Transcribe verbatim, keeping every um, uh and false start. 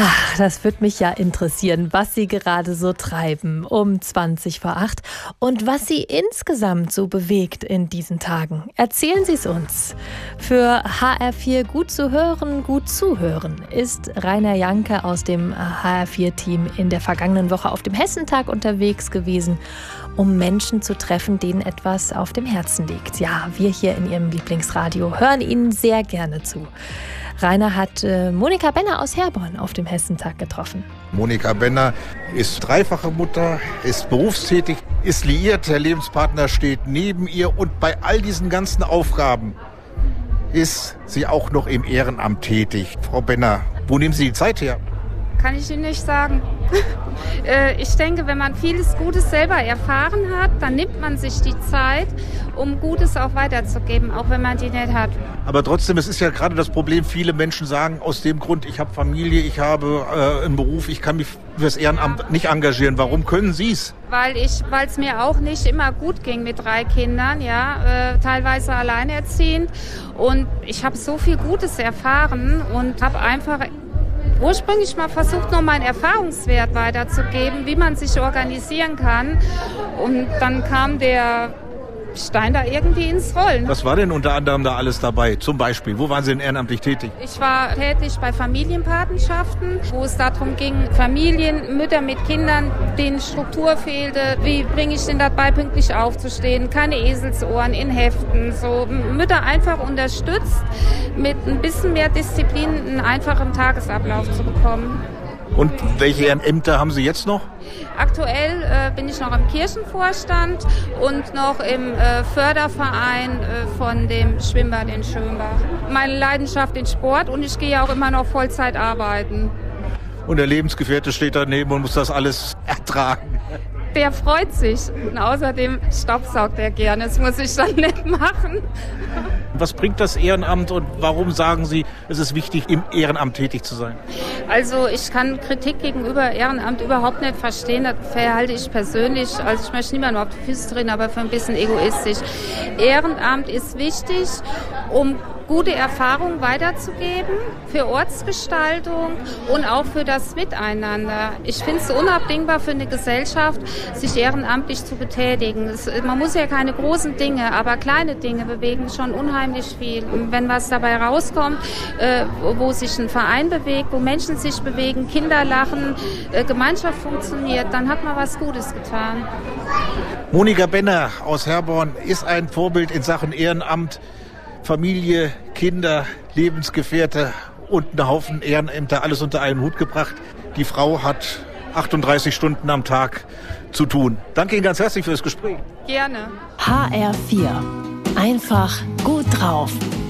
Ach, das würde mich ja interessieren, was Sie gerade so treiben um zwanzig vor acht und was Sie insgesamt so bewegt in diesen Tagen. Erzählen Sie es uns. Für H R vier gut zu hören, gut zuhören ist Rainer Janke aus dem H R vier Team in der vergangenen Woche auf dem Hessentag unterwegs gewesen, um Menschen zu treffen, denen etwas auf dem Herzen liegt. Ja, wir hier in Ihrem Lieblingsradio hören Ihnen sehr gerne zu. Rainer hat äh, Monika Benner aus Herborn auf dem Hessentag getroffen. Monika Benner ist dreifache Mutter, ist berufstätig, ist liiert, der Lebenspartner steht neben ihr und bei all diesen ganzen Aufgaben ist sie auch noch im Ehrenamt tätig. Frau Benner, wo nehmen Sie die Zeit her? Kann ich Ihnen nicht sagen. Ich denke, wenn man vieles Gutes selber erfahren hat, dann nimmt man sich die Zeit, um Gutes auch weiterzugeben, auch wenn man die nicht hat. Aber trotzdem, es ist ja gerade das Problem, viele Menschen sagen aus dem Grund, ich habe Familie, ich habe äh, einen Beruf, ich kann mich fürs Ehrenamt nicht engagieren. Warum können Sie es? Weil ich, weil es mir auch nicht immer gut ging mit drei Kindern, ja, äh, teilweise alleinerziehend. Und ich habe so viel Gutes erfahren und habe einfach ursprünglich mal versucht, noch meinen Erfahrungswert weiterzugeben, wie man sich organisieren kann. Und dann kam der Stein da irgendwie ins Rollen. Was war denn unter anderem da alles dabei? Zum Beispiel, wo waren Sie denn ehrenamtlich tätig? Ich war tätig bei Familienpatenschaften, wo es darum ging, Familien, Mütter mit Kindern, denen Struktur fehlte. Wie bringe ich denn dabei, pünktlich aufzustehen? Keine Eselsohren in Heften. So Mütter einfach unterstützt, mit ein bisschen mehr Disziplin einen einfachen Tagesablauf zu bekommen. Und welche Ehrenämter haben Sie jetzt noch? Aktuell äh, bin ich noch im Kirchenvorstand und noch im äh, Förderverein äh, von dem Schwimmbad in Schönbach. Meine Leidenschaft in Sport und ich gehe auch immer noch Vollzeit arbeiten. Und der Lebensgefährte steht daneben und muss das alles ertragen. Der freut sich und außerdem staubsaugt er gerne. Das muss ich dann nicht machen. Was bringt das Ehrenamt und warum sagen Sie, es ist wichtig, im Ehrenamt tätig zu sein? Also ich kann Kritik gegenüber Ehrenamt überhaupt nicht verstehen. Das verhalte ich persönlich. Also ich möchte niemanden auf die Füße drehen, aber für ein bisschen egoistisch. Ehrenamt ist wichtig, um gute Erfahrungen weiterzugeben für Ortsgestaltung und auch für das Miteinander. Ich finde es unabdingbar für eine Gesellschaft, sich ehrenamtlich zu betätigen. Es, man muss ja keine großen Dinge, aber kleine Dinge bewegen schon unheimlich viel. Und wenn was dabei rauskommt, äh, wo sich ein Verein bewegt, wo Menschen sich bewegen, Kinder lachen, äh, Gemeinschaft funktioniert, dann hat man was Gutes getan. Monika Benner aus Herborn ist ein Vorbild in Sachen Ehrenamt. Familie, Kinder, Lebensgefährte und einen Haufen Ehrenämter, alles unter einen Hut gebracht. Die Frau hat achtunddreißig Stunden am Tag zu tun. Danke Ihnen ganz herzlich für das Gespräch. Gerne. H R vier. Einfach gut drauf.